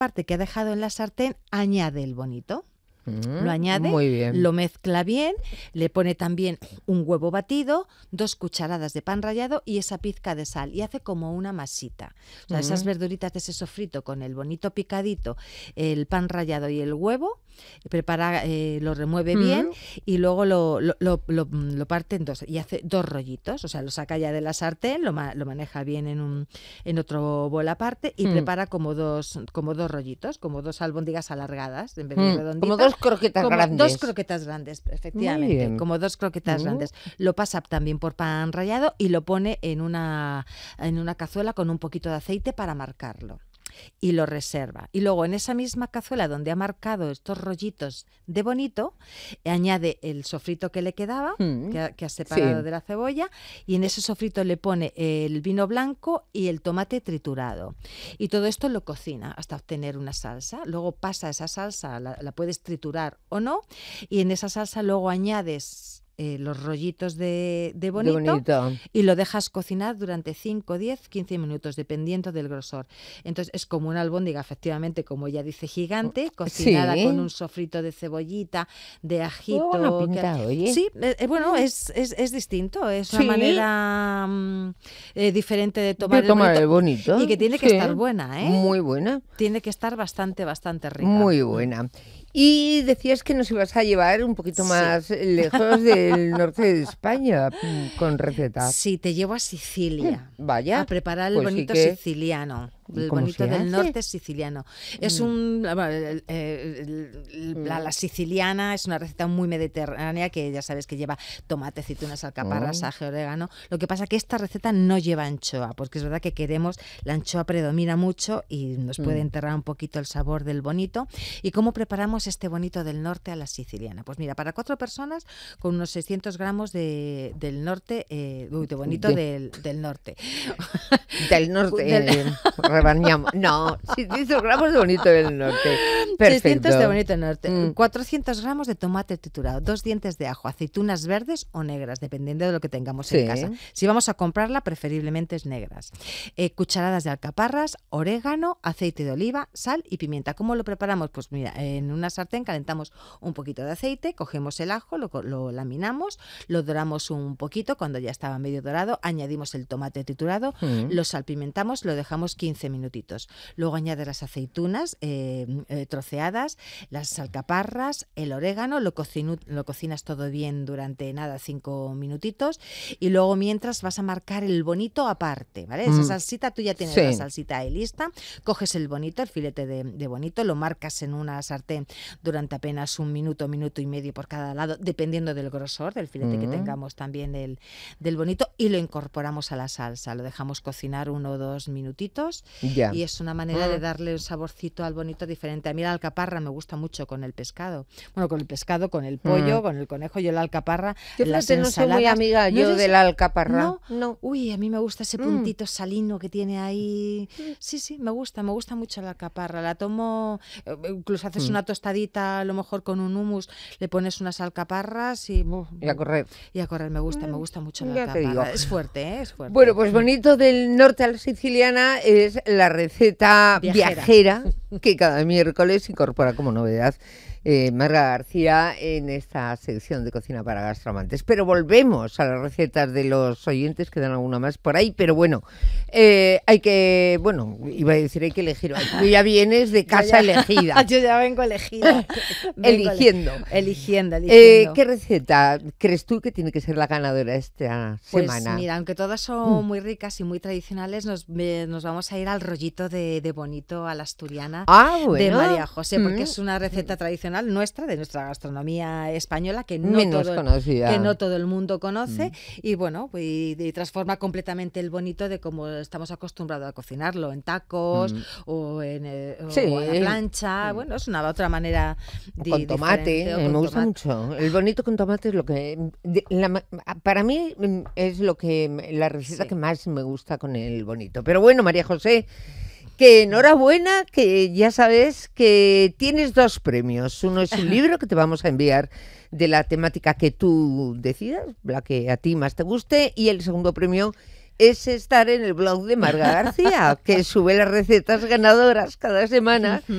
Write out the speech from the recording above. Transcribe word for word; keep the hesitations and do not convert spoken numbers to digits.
parte que ha dejado en la sartén, añade el bonito. Mm, Lo añade, muy bien. lo mezcla bien, le pone también un huevo batido, dos cucharadas de pan rallado y esa pizca de sal y hace como una masita. O sea, Mm. esas verduritas de ese sofrito con el bonito picadito, el pan rallado y el huevo, prepara, eh, lo remueve Mm. bien y luego lo, lo, lo, lo, lo parte en dos y hace dos rollitos. O sea, lo saca ya de la sartén, lo, ma lo maneja bien en, un, en otro bol aparte y Mm. prepara como dos, como dos rollitos, como dos albóndigas alargadas en vez de Mm. redonditas. Como dos croquetas Como grandes. Dos croquetas grandes, efectivamente. bien. Como dos croquetas Mm. grandes. Lo pasa también por pan rallado y lo pone en una, en una cazuela con un poquito de aceite para marcarlo. Y lo reserva. Y luego en esa misma cazuela donde ha marcado estos rollitos de bonito, añade el sofrito que le quedaba, Mm. que, ha, que ha separado Sí. de la cebolla, y en ese sofrito le pone el vino blanco y el tomate triturado. Y todo esto lo cocina hasta obtener una salsa. Luego pasa esa salsa, la, la puedes triturar o no, y en esa salsa luego añades Eh, los rollitos de, de, bonito, de bonito y lo dejas cocinar durante cinco, diez, quince minutos, dependiendo del grosor. Entonces es como una albóndiga, efectivamente, como ella dice, gigante, cocinada sí. con un sofrito de cebollita, de ajito. Qué buena pinta, que... oye. Sí, eh, bueno, es, es, es distinto, es sí. una manera mm, eh, diferente de tomar, de tomar el, bonito, el bonito. Y que tiene que sí. estar buena, ¿eh? Muy buena. Tiene que estar bastante, bastante rica. Muy buena. Y decías que nos ibas a llevar un poquito más sí. lejos del norte de España con recetas. Sí, te llevo a Sicilia. Vaya. A preparar el pues bonito sí que... siciliano. El ¿Cómo bonito se del hace? norte siciliano. Es Mm. un el, el, el, la, la siciliana es una receta muy mediterránea que ya sabes que lleva tomate, aceitunas, alcaparras, oh. ajo, orégano. Lo que pasa que esta receta no lleva anchoa, porque es verdad que queremos, la anchoa predomina mucho y nos puede mm. enterrar un poquito el sabor del bonito. ¿Y cómo preparamos este bonito del norte a la siciliana? Pues mira, para cuatro personas con unos seiscientos gramos de, del norte, eh, uy, de bonito de... del, del norte. Del norte. del... Eh, rebañamos. No, seiscientos gramos de bonito del norte. Perfecto. seiscientos de bonito del norte. Mm. cuatrocientos gramos de tomate triturado, dos dientes de ajo, aceitunas verdes o negras, dependiendo de lo que tengamos sí. en casa. Si vamos a comprarla, preferiblemente es negras. Eh, cucharadas de alcaparras, orégano, aceite de oliva, sal y pimienta. ¿Cómo lo preparamos? Pues mira, en una sartén calentamos un poquito de aceite, cogemos el ajo, lo, lo laminamos, lo doramos un poquito, cuando ya estaba medio dorado, añadimos el tomate triturado, mm. lo salpimentamos, lo dejamos quince minutitos. Luego añade las aceitunas eh, eh, troceadas, las alcaparras, el orégano, lo, cocinu, lo cocinas todo bien durante nada, cinco minutitos, y luego mientras vas a marcar el bonito aparte, ¿vale? Esa mm. salsita, tú ya tienes sí. la salsita ahí lista, coges el bonito, el filete de, de bonito, lo marcas en una sartén durante apenas un minuto, minuto y medio por cada lado, dependiendo del grosor del filete mm. que tengamos también del, del bonito, y lo incorporamos a la salsa, lo dejamos cocinar uno o dos minutitos, ya. y es una manera mm. de darle un saborcito al bonito diferente. A mí la alcaparra me gusta mucho con el pescado, bueno, con el pescado, con el pollo, mm. con el conejo. Yo la alcaparra, yo las no ensaladas, soy muy amiga ¿no yo eres? de la alcaparra. No, no. Uy, a mí me gusta ese puntito mm. salino que tiene ahí. Mm. Sí, sí, me gusta, me gusta mucho la alcaparra. La tomo, incluso haces mm. una tostadita, a lo mejor con un hummus, le pones unas alcaparras y... Uh, y a correr. Y a correr, me gusta, mm. me gusta mucho la ya alcaparra. Es fuerte, ¿eh? Es fuerte. Bueno, pues bonito del norte a la siciliana es la receta viajera, viajera que cada miércoles incorpora como novedad eh, Marga García en esta sección de Cocina para Gastroamantes. Pero volvemos a las recetas de los oyentes, quedan alguna más por ahí, pero bueno, eh, hay que, bueno, iba a decir hay que elegir, tú ya vienes de casa yo ya, elegida. Yo ya vengo elegida. Vengo eligiendo. Eligiendo, eligiendo. Eh, ¿Qué receta crees tú que tiene que ser la ganadora esta pues semana? Mira, aunque todas son mm. muy ricas y muy tradicionales, nos, nos vamos a ir al rollito de, de bonito a la asturiana ah, bueno. de María José, porque mm. es una receta tradicional nuestra, de nuestra gastronomía española, que no, Menos todo, conocida. que no todo el mundo conoce, mm. y bueno, y, y transforma completamente el bonito de cómo estamos acostumbrados a cocinarlo, en tacos mm. o, en, eh, sí. o en la plancha, mm. bueno, es una otra manera de, con tomate, eh, me con gusta tomate. mucho. El bonito con tomate es lo que, de, la, para mí es lo que, la receta sí. que más me gusta con el bonito. Pero bueno, María José, que enhorabuena, que ya sabes que tienes dos premios. Uno es un libro que te vamos a enviar de la temática que tú decidas, la que a ti más te guste, y el segundo premio es estar en el blog de Marga García, que sube las recetas ganadoras cada semana